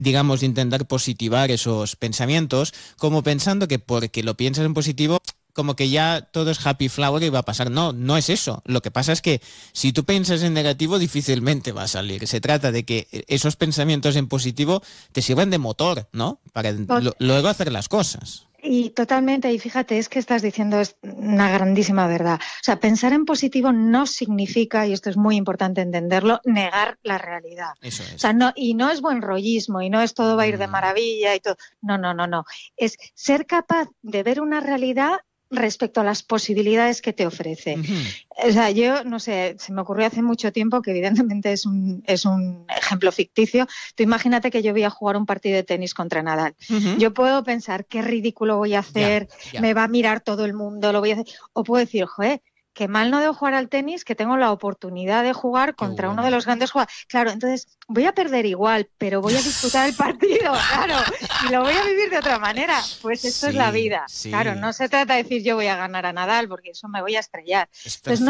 digamos, intentar positivar esos pensamientos, como pensando que porque lo piensas en positivo, como que ya todo es happy flower y va a pasar. No, no es eso. Lo que pasa es que si tú piensas en negativo, difícilmente va a salir. Se trata de que esos pensamientos en positivo te sirvan de motor, ¿no? Para luego hacer las cosas. Y totalmente, y fíjate, es que estás diciendo una grandísima verdad. O sea, pensar en positivo no significa, y esto es muy importante entenderlo, negar la realidad. Eso es. O sea, no, y no es buen rollismo, y no es todo va a ir de maravilla y todo. No, no, no, no. Es ser capaz de ver una realidad respecto a las posibilidades que te ofrece. O sea, yo, no sé, se me ocurrió hace mucho tiempo, que evidentemente es un ejemplo ficticio. Tú imagínate que yo voy a jugar un partido de tenis contra Nadal. Yo puedo pensar, qué ridículo voy a hacer, me va a mirar todo el mundo, lo voy a hacer. O puedo decir, joder, qué mal no debo jugar al tenis, que tengo la oportunidad de jugar contra uno de los grandes jugadores. Claro, entonces voy a perder igual, pero voy a disfrutar el partido, claro, y lo voy a vivir de otra manera. Pues esto es la vida. Claro, no se trata de decir yo voy a ganar a Nadal, porque eso me voy a estrellar. Entonces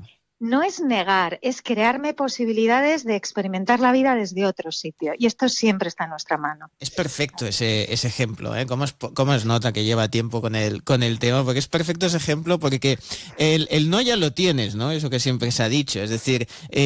no es negar, es crearme posibilidades de experimentar la vida desde otro sitio. Y esto siempre está en nuestra mano. Es perfecto ese ejemplo, ¿eh? ¿Cómo es nota que lleva tiempo con el tema? Porque es perfecto ese ejemplo, porque el no ya lo tienes, ¿no? Eso que siempre se ha dicho. Es decir,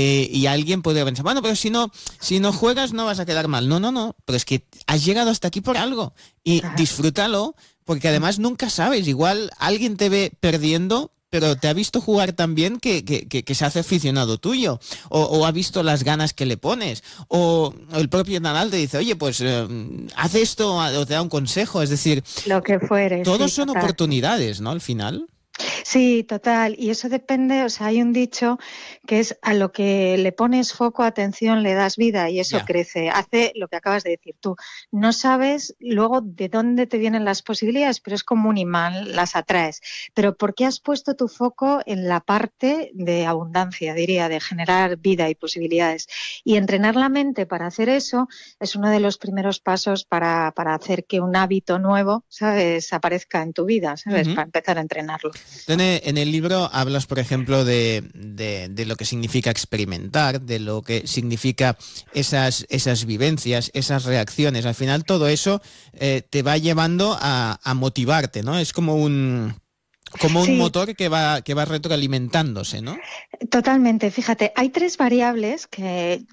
y alguien podría pensar, bueno, pero si no juegas no vas a quedar mal. No. Pero es que has llegado hasta aquí por algo. Y disfrútalo, porque además nunca sabes. Igual alguien te ve perdiendo, pero te ha visto jugar tan bien que se hace aficionado tuyo, o ha visto las ganas que le pones, o el propio Nadal te dice, oye, pues haz esto, o te da un consejo. Es decir, lo que fuere. Todos son oportunidades, ¿no? Al final. Sí, total. Y eso depende, o sea, hay un dicho que es a lo que le pones foco, atención, le das vida y eso crece. Hace lo que acabas de decir tú. No sabes luego de dónde te vienen las posibilidades, pero es como un imán, las atraes. Pero ¿por qué has puesto tu foco en la parte de abundancia, diría, de generar vida y posibilidades? Y entrenar la mente para hacer eso es uno de los primeros pasos para hacer que un hábito nuevo, ¿sabes?, aparezca en tu vida, ¿sabes?, para empezar a entrenarlo. En el libro hablas, por ejemplo, de lo que significa experimentar, de lo que significa esas vivencias, esas reacciones. Al final todo eso te va llevando a motivarte, ¿no? Es como un motor que va retroalimentándose, ¿no? Totalmente. Fíjate, hay 3 variables que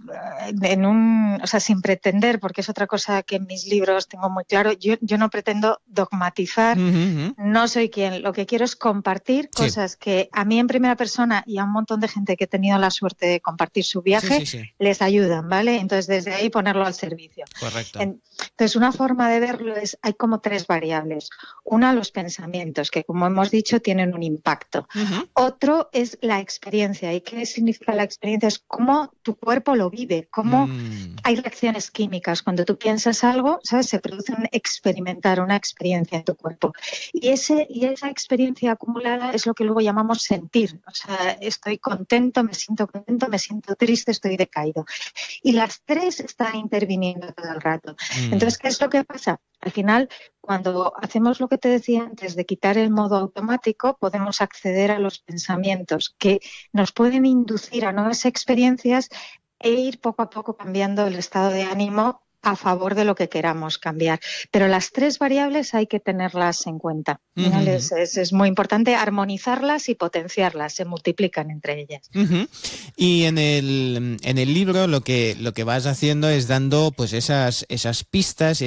o sea, sin pretender, porque es otra cosa que en mis libros tengo muy claro, yo no pretendo dogmatizar, no soy quien, lo que quiero es compartir cosas que a mí en primera persona y a un montón de gente que he tenido la suerte de compartir su viaje, les ayudan, ¿vale? Entonces desde ahí ponerlo al servicio. Correcto. Entonces una forma de verlo es, hay como 3 variables. Una, los pensamientos, que como hemos dicho tienen un impacto. Otro es la experiencia. ¿Y qué significa la experiencia? Es cómo tu cuerpo lo vive, cómo hay reacciones químicas. Cuando tú piensas algo, ¿sabes?, se produce un experimentar, una experiencia en tu cuerpo. Y esa experiencia acumulada es lo que luego llamamos sentir. O sea, estoy contento, me siento triste, estoy decaído. Y las 3 están interviniendo todo el rato. Entonces, ¿qué es lo que pasa? Al final, cuando hacemos lo que te decía antes de quitar el modo automático, podemos acceder a los pensamientos que nos pueden inducir a nuevas experiencias e ir poco a poco cambiando el estado de ánimo a favor de lo que queramos cambiar. Pero las 3 variables hay que tenerlas en cuenta. Es muy importante armonizarlas y potenciarlas, se multiplican entre ellas. Y en el libro lo que vas haciendo es dando pues esas pistas,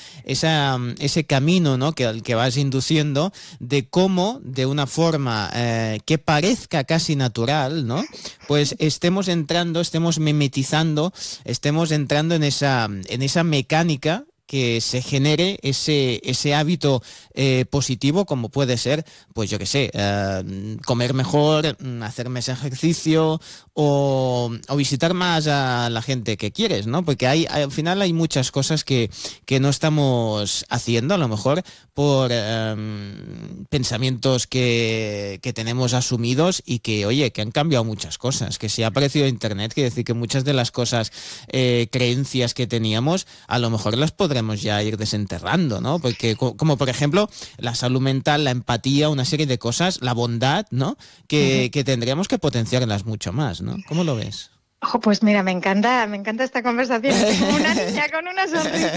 ese camino, ¿no?, que vas induciendo de cómo, de una forma que parezca casi natural, ¿no?, pues estemos mimetizando, estemos entrando en esa mecánica que se genere ese hábito positivo, como puede ser, pues yo qué sé, comer mejor, hacer más ejercicio o visitar más a la gente que quieres, ¿no? Porque al final hay muchas cosas que no estamos haciendo, a lo mejor por pensamientos que tenemos asumidos y que, oye, que han cambiado muchas cosas, que si ha aparecido Internet, quiere decir que muchas de las cosas, creencias que teníamos, a lo mejor las podremos ya ir desenterrando, ¿no? Porque como por ejemplo la salud mental, la empatía, una serie de cosas, la bondad, ¿no?, que tendríamos que potenciarlas mucho más, ¿no? ¿Cómo lo ves? Pues mira, me encanta esta conversación. Es como una niña con una sonrisa.